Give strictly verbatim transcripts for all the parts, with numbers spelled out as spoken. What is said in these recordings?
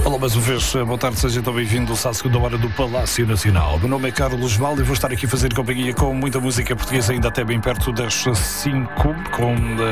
Olá, mais uma vez, boa tarde, seja então bem-vindo à segunda hora do Palácio Nacional. Meu nome é Carlos Valde e vou estar aqui a fazer companhia com muita música portuguesa, ainda até bem perto das cinco, com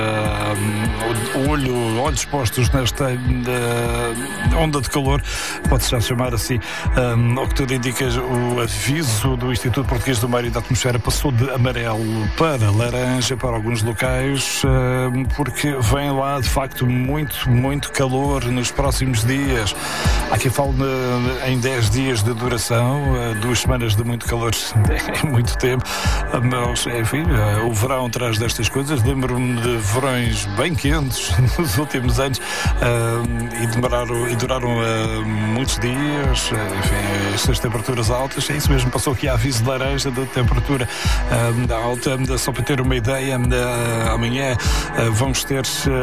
uh, o olho, olhos postos nesta uh, onda de calor, pode-se já chamar assim. Um, ao que tudo indica, o aviso do Instituto Português do Mar e da Atmosfera passou de amarelo para laranja para alguns locais, uh, porque vem lá, de facto, muito, muito calor nos próximos dias. Há quem fale em dez dias de duração, duas semanas de muito calor é muito tempo, mas enfim, o verão traz destas coisas. Lembro-me de verões bem quentes nos últimos anos e duraram, e duraram muitos dias, enfim, estas temperaturas altas. É isso mesmo, passou aqui a aviso de laranja de temperatura alta. Só para ter uma ideia, amanhã vamos ter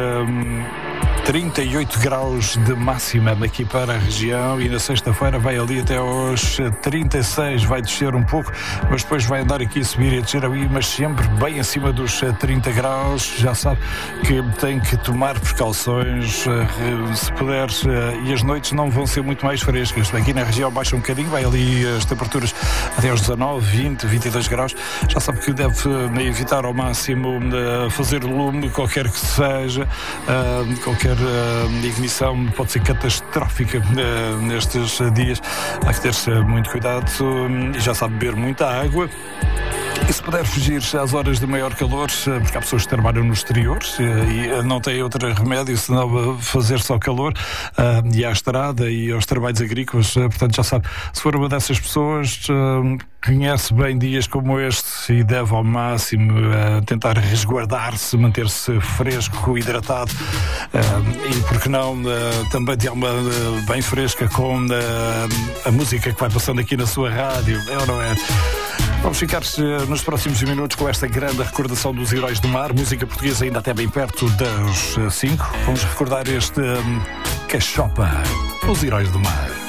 trinta e oito graus de máxima aqui para a região e na sexta-feira vai ali até aos trinta e seis, vai descer um pouco, mas depois vai andar aqui a subir e a descer ali, mas sempre bem acima dos trinta graus. Já sabe que tem que tomar precauções, se puder, e as noites não vão ser muito mais frescas. Aqui na região baixa um bocadinho, vai ali as temperaturas até aos dezanove, vinte, vinte e dois graus. Já sabe que deve evitar ao máximo fazer lume, qualquer que seja, qualquer a ignição pode ser catastrófica uh, nestes dias. Há que ter muito cuidado e já sabe beber muita água. E se puder fugir às horas de maior calor, porque há pessoas que trabalham no exterior e não têm outro remédio senão fazer só calor, e à estrada e aos trabalhos agrícolas, portanto já sabe, se for uma dessas pessoas, conhece bem dias como este e deve ao máximo tentar resguardar-se, manter-se fresco, hidratado, e porque não também de alma bem fresca com a música que vai passando aqui na sua rádio, é ou não é? Vamos ficar nos próximos minutos com esta grande recordação dos Heróis do Mar, música portuguesa ainda até bem perto das cinco. Vamos recordar este um, Cachopa, os Heróis do Mar.